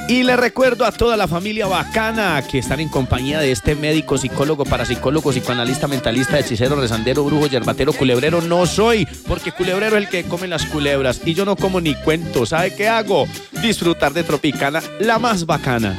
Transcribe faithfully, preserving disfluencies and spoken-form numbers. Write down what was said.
Y le recuerdo a toda la familia bacana que están en compañía de este médico, psicólogo, parapsicólogo, psicoanalista, mentalista, hechicero, rezandero, brujo, yerbatero, culebrero. No soy, porque culebrero es el que come las culebras y yo no como ni cuento. ¿Sabe qué hago? Disfrutar de Tropicana, la más bacana.